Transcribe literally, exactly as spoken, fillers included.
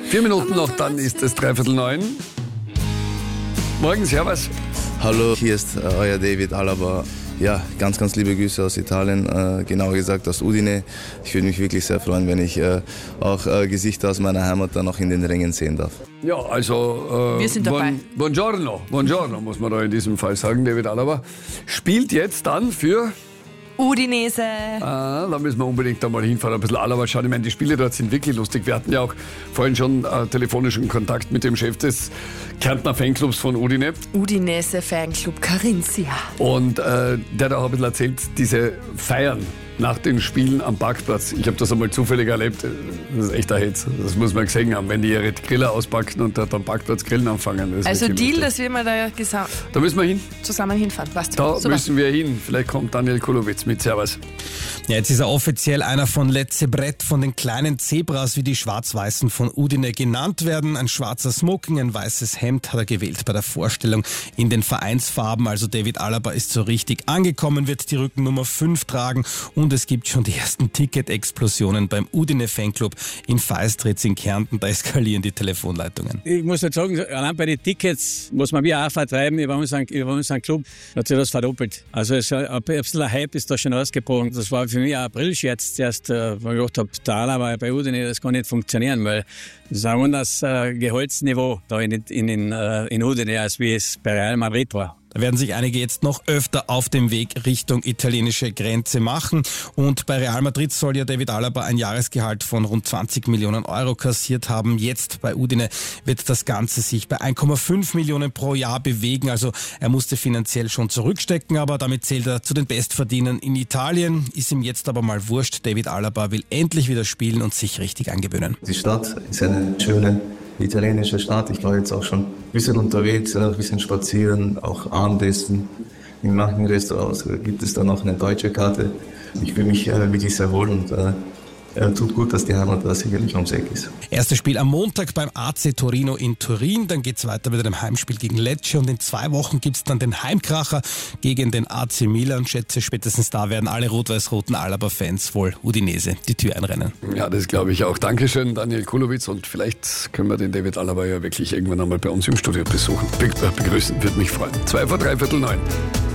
Vier Minuten noch, dann ist es dreiviertel neun. Morgen, servus. Hallo, hier ist äh, euer David Alaba. Ja, ganz, ganz liebe Grüße aus Italien, äh, genauer gesagt aus Udine. Ich würde mich wirklich sehr freuen, wenn ich äh, auch äh, Gesichter aus meiner Heimat dann noch in den Rängen sehen darf. Ja, also äh, Wir sind dabei. Buon, buongiorno, buongiorno muss man da in diesem Fall sagen. David Alaba spielt jetzt dann für... Udinese. Ah, da müssen wir unbedingt einmal hinfahren, ein bisschen Alaba schauen. Ich meine, die Spiele dort sind wirklich lustig. Wir hatten ja auch vorhin schon äh, telefonischen Kontakt mit dem Chef des Kärntner Fanclubs von Udine. Udinese Fanclub Carinzia. Und äh, der hat auch ein bisschen erzählt, diese Feiern nach den Spielen am Parkplatz. Ich habe das einmal zufällig erlebt. Das ist echt ein Hetz. Das muss man gesehen haben, wenn die ihre Griller auspacken und dort am Parkplatz grillen anfangen. Das Also Deal, lustig. dass wir mal da gesa- Da müssen wir hin. zusammen hinfahren. Passt. Da Super. müssen wir hin. Vielleicht kommt Daniel Kulowitz mit. Servus. Ja, jetzt ist er offiziell einer von Letze Brett, von den kleinen Zebras, wie die Schwarz-Weißen von Udine genannt werden. Ein schwarzer Smoking, ein weißes Hemd hat er gewählt bei der Vorstellung in den Vereinsfarben. Also David Alaba ist so richtig angekommen, wird die Rückennummer fünf tragen und es gibt schon die ersten Ticket-Explosionen beim Udine Fanclub in Feistritz in Kärnten. Da eskalieren die Telefonleitungen. Ich muss jetzt sagen, allein bei den Tickets muss man wie auch vertreiben über unseren, über unseren Club. Hat sich das verdoppelt. Also es, ein bisschen ein Hype ist da schon ausgebrochen. Das war für mich ein Aprilscherz zuerst, äh, wo ich gedacht habe, da aber bei Udine, das kann nicht funktionieren, weil das ist ein anderes äh, Gehaltsniveau da in, in, in, äh, in Udine, als wie es bei Real Madrid war. Da werden sich einige jetzt noch öfter auf dem Weg Richtung italienische Grenze machen. Und bei Real Madrid soll ja David Alaba ein Jahresgehalt von rund zwanzig Millionen Euro kassiert haben. Jetzt bei Udine wird das Ganze sich bei eins Komma fünf Millionen pro Jahr bewegen. Also er musste finanziell schon zurückstecken, aber damit zählt er zu den Bestverdienern in Italien. Ist ihm jetzt aber mal wurscht. David Alaba will endlich wieder spielen und sich richtig angewöhnen. Die Stadt ist eine schöne italienische Stadt. Ich war jetzt auch schon ein bisschen unterwegs, ein bisschen spazieren, auch Abendessen. In manchen Restaurants gibt es dann auch eine deutsche Karte. Ich fühle mich äh, wirklich sehr wohl und äh, äh, tut gut, dass die Heimat da sicherlich ums Eck ist. Erstes Spiel am Montag beim A C Torino in Turin, dann geht's weiter mit einem Heimspiel gegen Lecce und in zwei Wochen gibt's dann den Heimkracher gegen den A C Milan. Schätze, spätestens da werden alle rot-weiß-roten Alaba-Fans wohl Udinese die Tür einrennen. Ja, das glaube ich auch. Dankeschön, Daniel Kulowitz. Und vielleicht können wir den David Alaba ja wirklich irgendwann einmal bei uns im Studio besuchen. Be- begrüßen, würde mich freuen. Zwei vor dreiviertel neun.